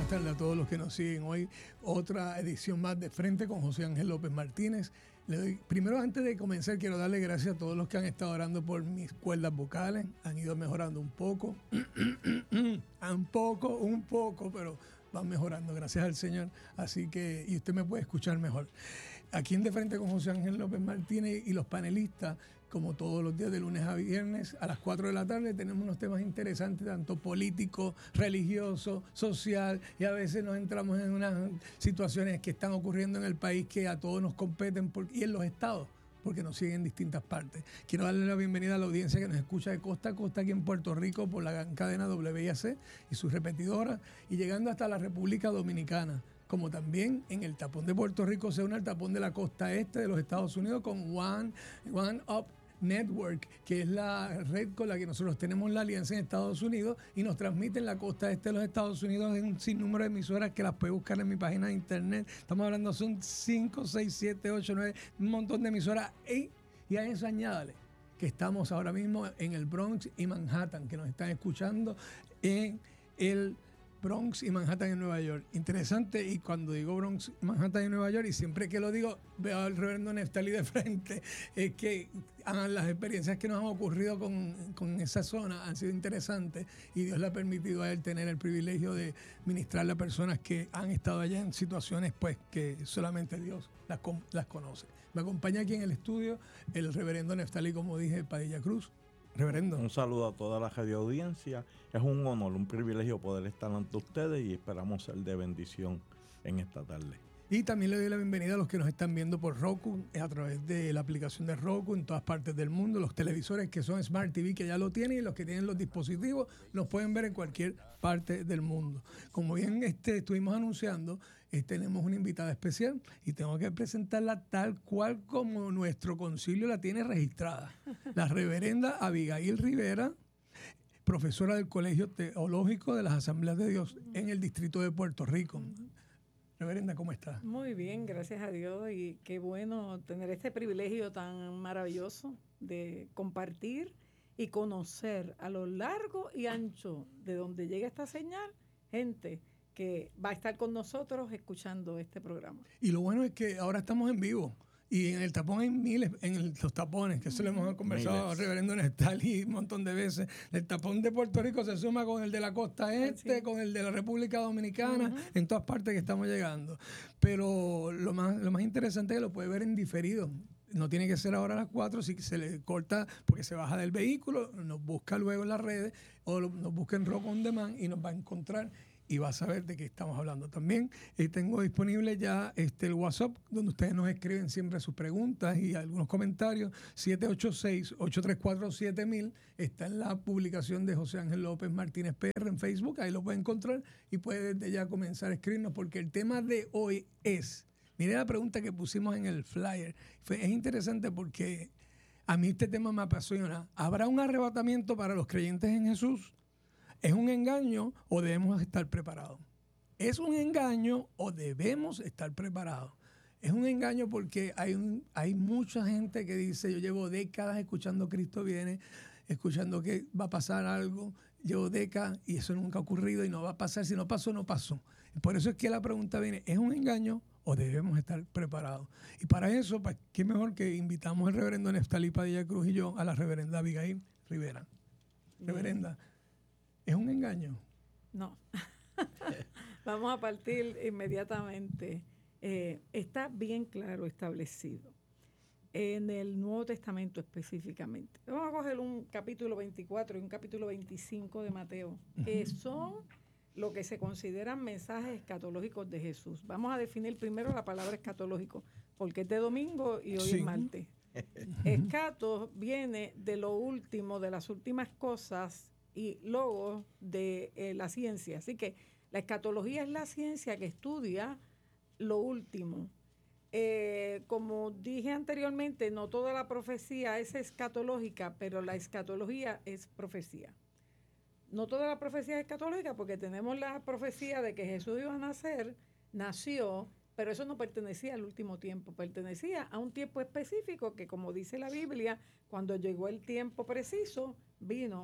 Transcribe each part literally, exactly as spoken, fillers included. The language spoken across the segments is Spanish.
tardes a todos los que nos siguen hoy. Otra edición más de Frente con José Ángel López Martínez. Le doy, primero, antes de comenzar, quiero darle gracias a todos los que han estado orando por mis cuerdas vocales. Han ido mejorando un poco. un poco, un poco, pero van mejorando, gracias al Señor. Así que, y usted me puede escuchar mejor. Aquí en De Frente con José Ángel López Martínez y los panelistas, como todos los días de lunes a viernes a las cuatro de la tarde, tenemos unos temas interesantes, tanto político, religioso, social, y a veces nos entramos en unas situaciones que están ocurriendo en el país que a todos nos competen por, y en los estados, porque nos siguen en distintas partes. Quiero darle la bienvenida a la audiencia que nos escucha de costa a costa aquí en Puerto Rico por la gran cadena W I A C y sus repetidoras, y llegando hasta la República Dominicana, como también en el tapón de Puerto Rico se une al tapón de la costa este de los Estados Unidos con One, One Up Network, que es la red con la que nosotros tenemos la alianza en Estados Unidos y nos transmite en la costa este de los Estados Unidos en un sinnúmero de emisoras que las puede buscar en mi página de internet. Estamos hablando, son cinco, seis, siete, ocho, nueve, un montón de emisoras. Y, y a eso añádale que estamos ahora mismo en el Bronx y Manhattan, que nos están escuchando en el Bronx y Manhattan en Nueva York. Interesante, y cuando digo Bronx, Manhattan en Nueva York, y siempre que lo digo, veo al reverendo Neftali de frente, es que ah, las experiencias que nos han ocurrido con, con esa zona han sido interesantes, y Dios le ha permitido a él tener el privilegio de ministrarle a personas que han estado allá en situaciones pues que solamente Dios las, las conoce. Me acompaña aquí en el estudio el reverendo Neftali, como dije, Padilla Cruz. Reverendo. Un saludo a toda la radio audiencia. Es un honor, un privilegio poder estar ante ustedes y esperamos ser de bendición en esta tarde. Y también le doy la bienvenida a los que nos están viendo por Roku, a través de la aplicación de Roku en todas partes del mundo, los televisores que son Smart T V que ya lo tienen, y los que tienen los dispositivos los pueden ver en cualquier parte del mundo. Como bien este, estuvimos anunciando, eh, tenemos una invitada especial y tengo que presentarla tal cual como nuestro concilio la tiene registrada. La reverenda Abigail Rivera, profesora del Colegio Teológico de las Asambleas de Dios en el Distrito de Puerto Rico. Reverenda, ¿cómo estás? Muy bien, gracias a Dios, y qué bueno tener este privilegio tan maravilloso de compartir y conocer a lo largo y ancho de donde llega esta señal, gente que va a estar con nosotros escuchando este programa. Y lo bueno es que ahora estamos en vivo. Y en el tapón hay miles, en el, los tapones, que eso lo hemos conversado, miles. Reverendo Neftali, un montón de veces. El tapón de Puerto Rico se suma con el de la costa este, sí, con el de la República Dominicana, uh-huh, en todas partes que estamos llegando. Pero lo más, lo más interesante es que lo puede ver en diferido. No tiene que ser ahora a las cuatro, si se le corta porque se baja del vehículo, nos busca luego en las redes o nos busca en Rock on Demand y nos va a encontrar y va a saber de qué estamos hablando. También eh, tengo disponible ya este, el WhatsApp, donde ustedes nos escriben siempre sus preguntas y algunos comentarios. siete ocho seis, ocho tres cuatro, siete mil está en la publicación de José Ángel López Martínez P R en Facebook. Ahí lo pueden encontrar y puede desde ya comenzar a escribirnos, porque el tema de hoy es, mire la pregunta que pusimos en el flyer. Fue, es interesante porque a mí este tema me apasiona. ¿Habrá un arrebatamiento para los creyentes en Jesús? ¿Es un engaño o debemos estar preparados? ¿Es un engaño o debemos estar preparados? Es un engaño porque hay, un, hay mucha gente que dice, yo llevo décadas escuchando Cristo viene, escuchando que va a pasar algo, llevo décadas y eso nunca ha ocurrido y no va a pasar. Si no pasó, no pasó. Por eso es que la pregunta viene, ¿es un engaño o debemos estar preparados? Y para eso, pues, qué mejor que invitamos al reverendo Neftali Padilla Cruz y yo a la reverenda Abigail Rivera. Reverenda, ¿es un engaño? No. Vamos a partir inmediatamente. Eh, está bien claro establecido en el Nuevo Testamento específicamente. Vamos a coger un capítulo veinticuatro y un capítulo veinticinco de Mateo, que son lo que se consideran mensajes escatológicos de Jesús. Vamos a definir primero la palabra escatológico, porque es de domingo y hoy sí. es martes. Escato viene de lo último, de las últimas cosas, y logos de eh, la ciencia. Así que la escatología es la ciencia que estudia lo último. Eh, como dije anteriormente, no toda la profecía es escatológica, pero la escatología es profecía. No toda la profecía es escatológica porque tenemos la profecía de que Jesús iba a nacer, nació, pero eso no pertenecía al último tiempo, pertenecía a un tiempo específico que, como dice la Biblia, cuando llegó el tiempo preciso, vino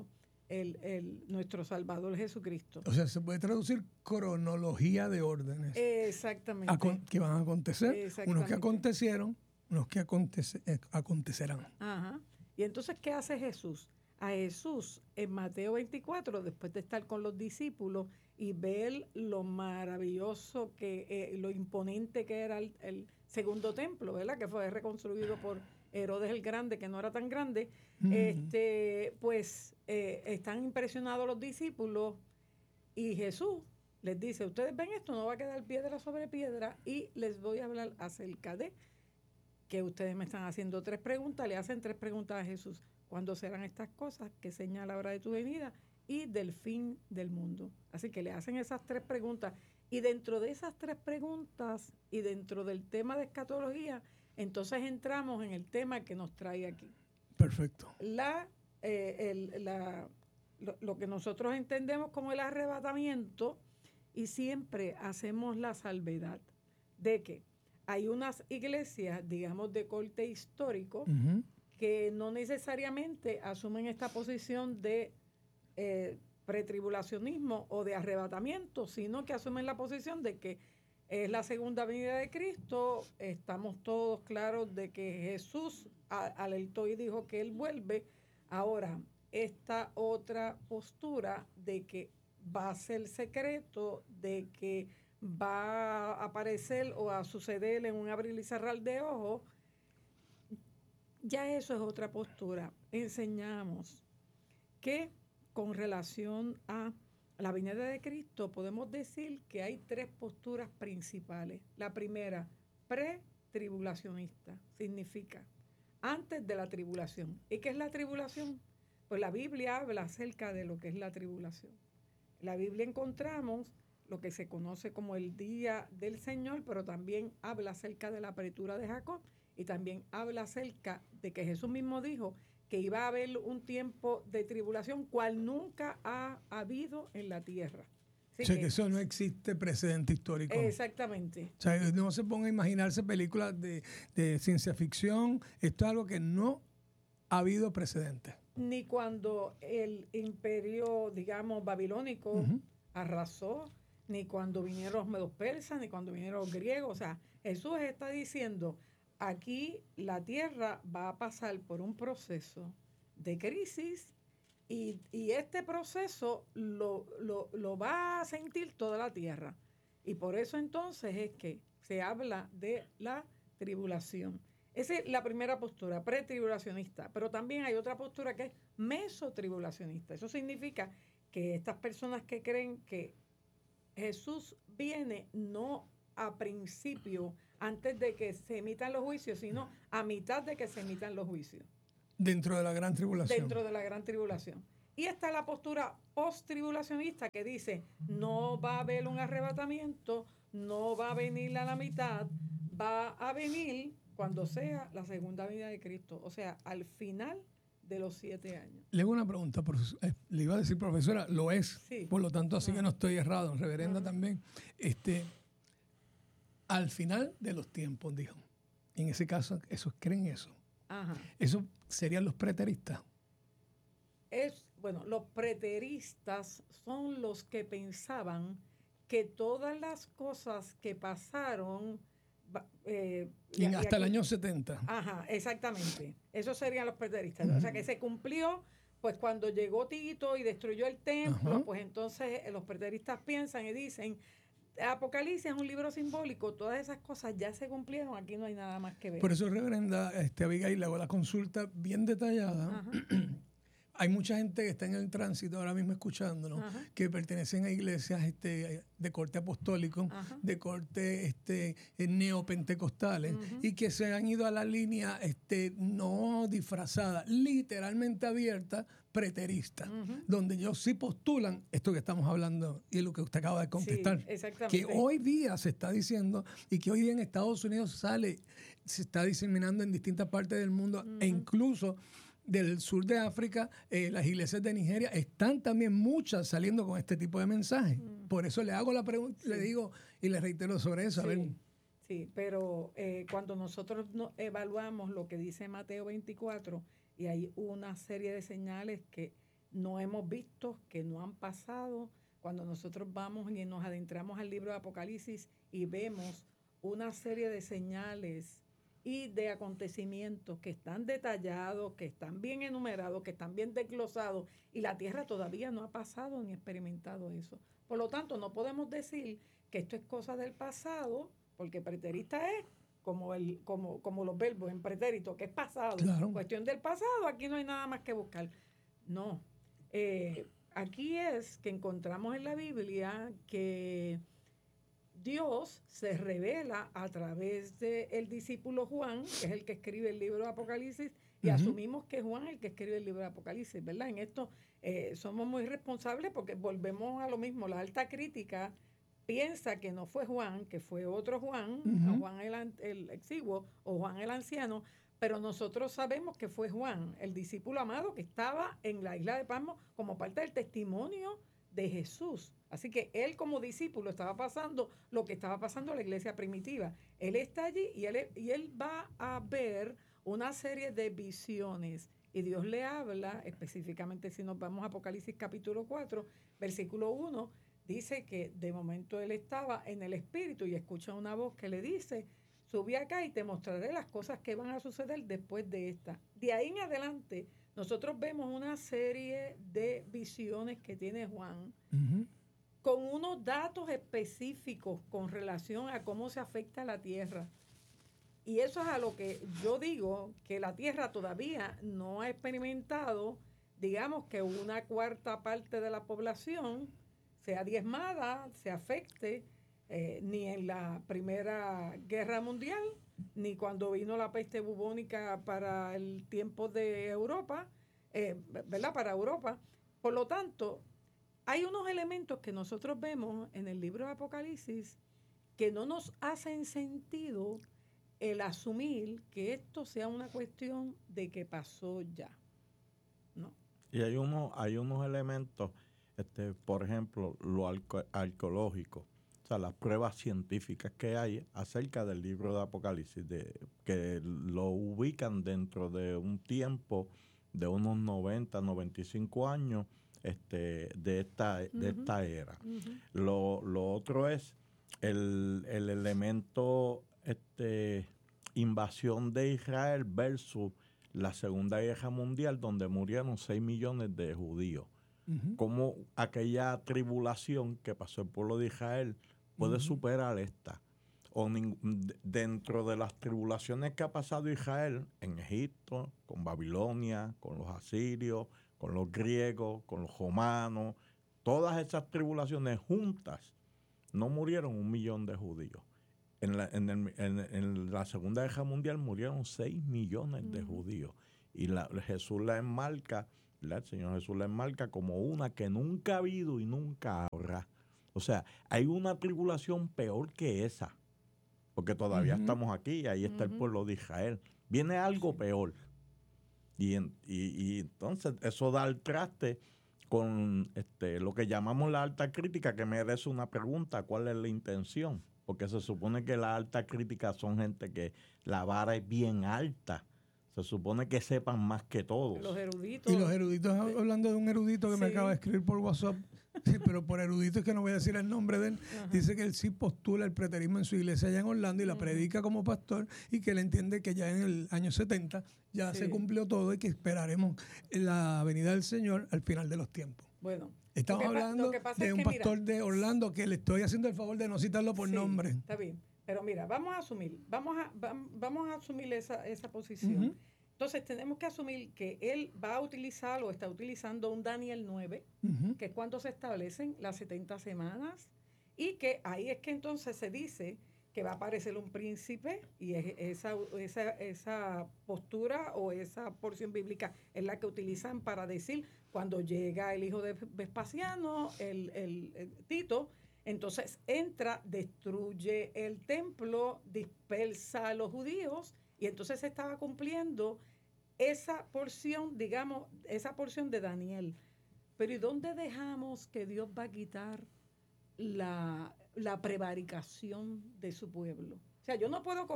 el, el, nuestro Salvador Jesucristo. O sea, se puede traducir cronología de órdenes. Exactamente. Acon que van a acontecer, unos que acontecieron, unos que acontece eh, acontecerán. Ajá. Y entonces, ¿qué hace Jesús? A Jesús, en Mateo veinticuatro, después de estar con los discípulos y ver lo maravilloso, que eh, lo imponente que era el, el segundo templo, ¿verdad? Que fue reconstruido por Herodes el Grande, que no era tan grande, mm. este, pues eh, están impresionados los discípulos y Jesús les dice, ustedes ven esto, no va a quedar piedra sobre piedra, y les voy a hablar acerca de que ustedes me están haciendo tres preguntas, le hacen tres preguntas a Jesús. ¿Cuándo serán estas cosas? ¿Qué señal habrá de tu venida? Y del fin del mundo. Así que le hacen esas tres preguntas. Y dentro de esas tres preguntas y dentro del tema de escatología, entonces entramos en el tema que nos trae aquí. Perfecto. La, eh, el, la, lo, lo que nosotros entendemos como el arrebatamiento, y siempre hacemos la salvedad de que hay unas iglesias, digamos, de corte histórico, uh-huh. que no necesariamente asumen esta posición de eh, pretribulacionismo o de arrebatamiento, sino que asumen la posición de que es la segunda venida de Cristo. Estamos todos claros de que Jesús a, alertó y dijo que Él vuelve. Ahora, esta otra postura de que va a ser secreto, de que va a aparecer o a suceder en un abrir y cerrar de ojos, ya eso es otra postura. Enseñamos que con relación a la venida de Cristo podemos decir que hay tres posturas principales. La primera, pre-tribulacionista, significa antes de la tribulación. ¿Y qué es la tribulación? Pues la Biblia habla acerca de lo que es la tribulación. En la Biblia encontramos lo que se conoce como el día del Señor, pero también habla acerca de la apertura de Jacob y también habla acerca de que Jesús mismo dijo que iba a haber un tiempo de tribulación cual nunca ha habido en la tierra. Así o sea, que, que eso no existe precedente histórico. Exactamente. O sea, no se ponga a imaginarse películas de, de ciencia ficción. Esto es algo que no ha habido precedente. Ni cuando el imperio, digamos, babilónico uh-huh. arrasó, ni cuando vinieron los medos persas, ni cuando vinieron los griegos. O sea, Jesús está diciendo, aquí la tierra va a pasar por un proceso de crisis y, y este proceso lo, lo, lo va a sentir toda la tierra. Y por eso entonces es que se habla de la tribulación. Esa es la primera postura, pretribulacionista. Pero también hay otra postura que es mesotribulacionista. Eso significa que estas personas que creen que Jesús viene no a principio, antes de que se emitan los juicios, sino a mitad de que se emitan los juicios. Dentro de la gran tribulación. Dentro de la gran tribulación. Y está la postura post-tribulacionista que dice, no va a haber un arrebatamiento, no va a venir a la mitad, va a venir cuando sea la segunda venida de Cristo, o sea, al final de los siete años. Le hago una pregunta, eh, le iba a decir profesora, lo es, sí. Por lo tanto así uh-huh. que no estoy errado, reverenda uh-huh. también. Este, al final de los tiempos, dijo. En ese caso, esos creen eso. Ajá. ¿Eso serían los preteristas? Es, bueno, los preteristas son los que pensaban que todas las cosas que pasaron Eh, y, y hasta aquí, el año setenta. Ajá, exactamente. Esos serían los preteristas. Uh-huh. O sea, que se cumplió, pues cuando llegó Tito y destruyó el templo, uh-huh. pues entonces los preteristas piensan y dicen, Apocalipsis es un libro simbólico, todas esas cosas ya se cumplieron, aquí no hay nada más que ver. Por eso, reverenda este, Abigail, le hago la consulta bien detallada. Uh-huh. Hay mucha gente que está en el tránsito ahora mismo escuchándonos, uh-huh. que pertenecen a iglesias este, de corte apostólico, uh-huh. de corte este, neopentecostales, uh-huh. y que se han ido a la línea este, no disfrazada, literalmente abierta, preterista, uh-huh. donde ellos sí postulan esto que estamos hablando y lo que usted acaba de contestar. Sí, exactamente. Que hoy día se está diciendo y que hoy día en Estados Unidos sale, se está diseminando en distintas partes del mundo, uh-huh. e incluso del sur de África, eh, las iglesias de Nigeria, están también muchas saliendo con este tipo de mensajes. Mm. Por eso le hago la pregunta, sí. le digo y le reitero sobre eso. Sí, a ver. sí, pero eh, cuando nosotros no evaluamos lo que dice Mateo veinticuatro, y hay una serie de señales que no hemos visto, que no han pasado. Cuando nosotros vamos y nos adentramos al libro de Apocalipsis y vemos una serie de señales y de acontecimientos que están detallados, que están bien enumerados, que están bien desglosados, y la tierra todavía no ha pasado ni experimentado eso. Por lo tanto, no podemos decir que esto es cosa del pasado, porque preterista es como el como como los verbos en pretérito, que es pasado. Claro. Cuestión del pasado, aquí no hay nada más que buscar. No. Eh, aquí es que encontramos en la Biblia que Dios se revela a través del discípulo Juan, que es el que escribe el libro de Apocalipsis, y uh-huh. asumimos que Juan es el que escribe el libro de Apocalipsis, ¿verdad? En esto eh, somos muy responsables porque volvemos a lo mismo. La alta crítica piensa que no fue Juan, que fue otro Juan, uh-huh. Juan el, el exiguo o Juan el anciano, pero nosotros sabemos que fue Juan, el discípulo amado que estaba en la isla de Patmos como parte del testimonio de Jesús. Así que él como discípulo estaba pasando lo que estaba pasando en la iglesia primitiva. Él está allí y él, y él va a ver una serie de visiones. Y Dios le habla, específicamente si nos vamos a Apocalipsis capítulo cuatro, versículo uno, dice que de momento él estaba en el espíritu y escucha una voz que le dice: subí acá y te mostraré las cosas que van a suceder después de esta. De ahí en adelante, nosotros vemos una serie de visiones que tiene Juan, uh-huh. con unos datos específicos con relación a cómo se afecta la tierra. Y eso es a lo que yo digo que la tierra todavía no ha experimentado, digamos, que una cuarta parte de la población sea diezmada, se afecte, eh, ni en la Primera Guerra Mundial, ni cuando vino la peste bubónica para el tiempo de Europa, eh, ¿verdad? Para Europa. Por lo tanto, hay unos elementos que nosotros vemos en el libro de Apocalipsis que no nos hacen sentido el asumir que esto sea una cuestión de que pasó ya, ¿no? Y hay unos, hay unos elementos, este, por ejemplo, lo arco- arqueológico, o sea, las pruebas científicas que hay acerca del libro de Apocalipsis, de, que lo ubican dentro de un tiempo de unos noventa, noventa y cinco años este, de, esta, de uh-huh. esta era. Uh-huh. Lo, lo otro es el, el elemento este, invasión de Israel versus la Segunda Guerra Mundial, donde murieron seis millones de judíos. Uh-huh. Cómo aquella tribulación que pasó el pueblo de Israel puede uh-huh. superar esta. O ning- dentro de las tribulaciones que ha pasado Israel en Egipto, con Babilonia, con los asirios, con los griegos, con los romanos, todas esas tribulaciones juntas, no murieron un millón de judíos. En la, en el, en, en la Segunda Guerra Mundial murieron seis millones uh-huh. de judíos. Y la, Jesús la enmarca, ¿verdad? El Señor Jesús la enmarca como una que nunca ha habido y nunca habrá. O sea, hay una tribulación peor que esa, porque todavía uh-huh. estamos aquí y ahí está uh-huh. el pueblo de Israel. Viene algo sí. peor. Y, en, y, y entonces eso da el traste con este, lo que llamamos la alta crítica, que merece una pregunta: ¿cuál es la intención? Porque se supone que la alta crítica son gente que la vara es bien alta. Se supone que sepan más que todos. Los eruditos. Y los eruditos, hablando de un erudito que sí. me acaba de escribir por WhatsApp, sí, pero por erudito es que no voy a decir el nombre de él, ajá. dice que él sí postula el preterismo en su iglesia allá en Orlando y la uh-huh. predica como pastor, y que él entiende que ya en el año setenta ya sí. se cumplió todo y que esperaremos la venida del Señor al final de los tiempos. Bueno. Estamos hablando de un pastor mira, de Orlando que le estoy haciendo el favor de no citarlo por sí, nombre. Está bien. Pero mira, vamos a asumir, vamos a, vamos a asumir esa, esa posición. Uh-huh. Entonces tenemos que asumir que él va a utilizar o está utilizando un Daniel nueve, uh-huh. que es cuando se establecen las setenta semanas, y que ahí es que entonces se dice que va a aparecer un príncipe, y es esa, esa, esa postura o esa porción bíblica es la que utilizan para decir cuando llega el hijo de Vespasiano, el, el, el Tito. Entonces entra, destruye el templo, dispersa a los judíos, y entonces se estaba cumpliendo esa porción, digamos, esa porción de Daniel. Pero ¿y dónde dejamos que Dios va a quitar la, la prevaricación de su pueblo? O sea, yo no puedo coger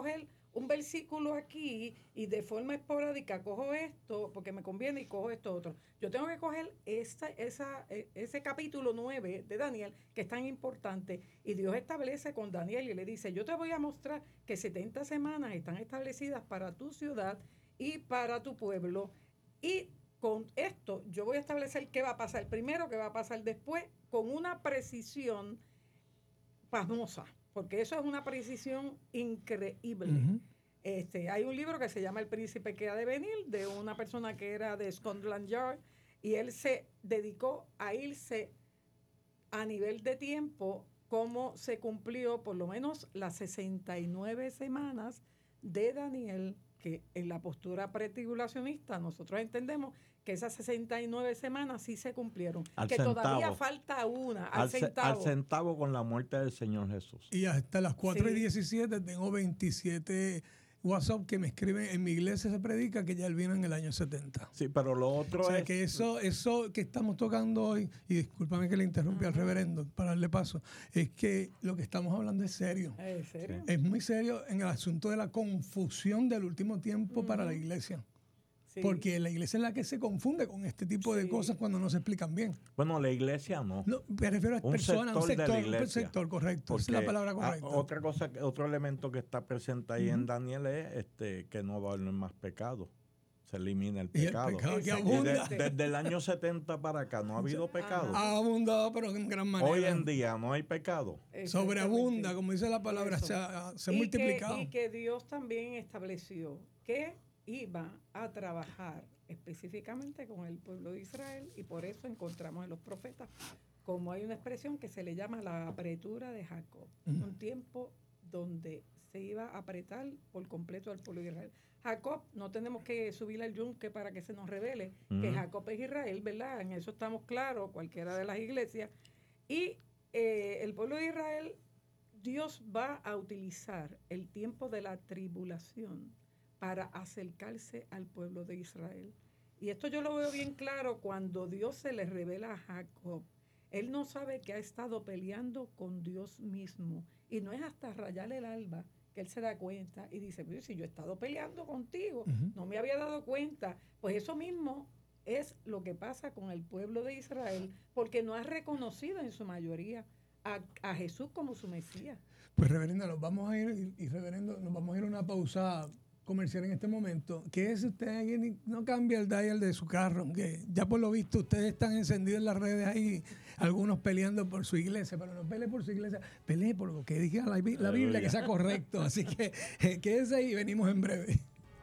un versículo aquí y de forma esporádica cojo esto porque me conviene y cojo esto otro. Yo tengo que coger esa, esa, ese capítulo nueve de Daniel, que es tan importante, y Dios establece con Daniel y le dice, yo te voy a mostrar que setenta semanas están establecidas para tu ciudad y para tu pueblo, y con esto yo voy a establecer qué va a pasar primero, qué va a pasar después, con una precisión pasmosa, porque eso es una precisión increíble. Uh-huh. Este, hay un libro que se llama El Príncipe que ha de venir, de una persona que era de Scotland Yard, y él se dedicó a irse a nivel de tiempo, cómo se cumplió por lo menos las sesenta y nueve semanas de Daniel, que en la postura pretribulacionista nosotros entendemos que esas sesenta y nueve semanas sí se cumplieron, al que centavo. Todavía falta una, al, al centavo. Al centavo con la muerte del Señor Jesús. Y hasta las cuatro sí. y diecisiete tengo veintisiete WhatsApp que me escriben, en mi iglesia se predica que ya él vino en el año setenta. Sí, pero lo otro es... O sea, es... que eso, eso que estamos tocando hoy, y discúlpame que le interrumpí al reverendo para darle paso, es que lo que estamos hablando es serio. ¿Es serio? Es muy serio en el asunto de la confusión del último tiempo uh-huh. para la iglesia. Sí. Porque la iglesia es la que se confunde con este tipo sí. de cosas cuando no se explican bien. Bueno, la iglesia no. No, me refiero a un personas, un sector, un sector, correcto. Esa es la palabra correcta. A, otra cosa, otro elemento que está presente ahí uh-huh. en Daniel es este, que no va a haber más pecado. Se elimina el pecado. Y el pecado que abunda. De, desde el año setenta para acá no ha habido pecado. Ha abundado, pero en gran manera. Hoy en día no hay pecado. Sobreabunda, como dice la palabra, Eso. se ha, se ha y multiplicado. Que, y que Dios también estableció que iba a trabajar específicamente con el pueblo de Israel, y por eso encontramos en los profetas como hay una expresión que se le llama la apretura de Jacob, uh-huh. un tiempo donde se iba a apretar por completo al pueblo de Israel. Jacob, no tenemos que subir al yunque para que se nos revele uh-huh. que Jacob es Israel, ¿verdad? En eso estamos claros, cualquiera de las iglesias. Y eh, el pueblo de Israel, Dios va a utilizar el tiempo de la tribulación para acercarse al pueblo de Israel. Y esto yo lo veo bien claro cuando Dios se le revela a Jacob. Él no sabe que ha estado peleando con Dios mismo. Y no es hasta rayar el alba que él se da cuenta y dice, pues si yo he estado peleando contigo, uh-huh. no me había dado cuenta. Pues eso mismo es lo que pasa con el pueblo de Israel, porque no ha reconocido en su mayoría a, a Jesús como su Mesías. Pues reverenda, nos vamos a ir, y reverendo, nos vamos a ir a una pausa comercial en este momento, que es usted no cambia el dial de su carro, que ya por lo visto ustedes están encendidos en las redes ahí, algunos peleando por su iglesia, pero no pelee por su iglesia, pelee por lo que diga la, la Biblia, que sea correcto. Así que eh, quédese ahí y venimos en breve.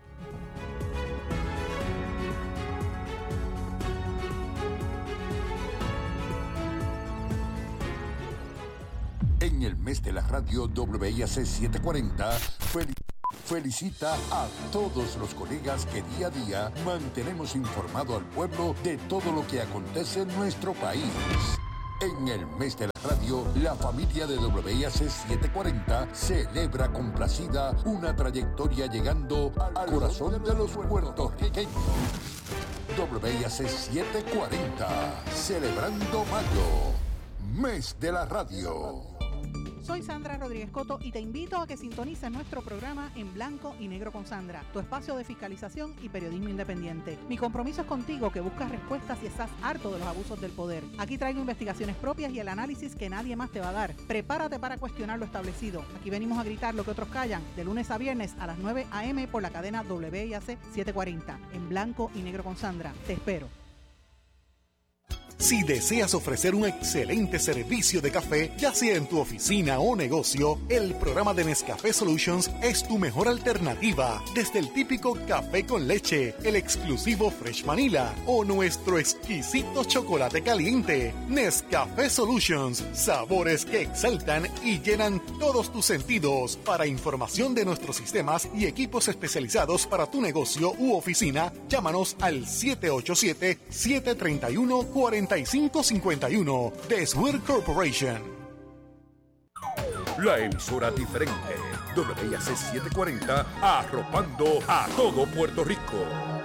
En el mes de la radio W I A C setecientos cuarenta, feliz felicita a todos los colegas que día a día mantenemos informado al pueblo de todo lo que acontece en nuestro país. En el mes de la radio, la familia de W I A C setecientos cuarenta celebra complacida una trayectoria llegando al corazón de los puertorriqueños. W I A C setecientos cuarenta, celebrando mayo, mes de la radio. Soy Sandra Rodríguez Coto y te invito a que sintonices nuestro programa En Blanco y Negro con Sandra, tu espacio de fiscalización y periodismo independiente. Mi compromiso es contigo, que buscas respuestas y estás harto de los abusos del poder. Aquí traigo investigaciones propias y el análisis que nadie más te va a dar. Prepárate para cuestionar lo establecido. Aquí venimos a gritar lo que otros callan, de lunes a viernes a las nueve a.m. por la cadena W I A C setecientos cuarenta. En Blanco y Negro con Sandra. Te espero. Si deseas ofrecer un excelente servicio de café, ya sea en tu oficina o negocio, el programa de Nescafé Solutions es tu mejor alternativa. Desde el típico café con leche, el exclusivo Fresh Vanilla o nuestro exquisito chocolate caliente. Nescafé Solutions, sabores que exaltan y llenan todos tus sentidos. Para información de nuestros sistemas y equipos especializados para tu negocio u oficina, llámanos al siete ocho siete, siete tres uno, cuatro cinco cinco uno de Swear Corporation. La emisora diferente, W I A C setecientos cuarenta, arropando a todo Puerto Rico.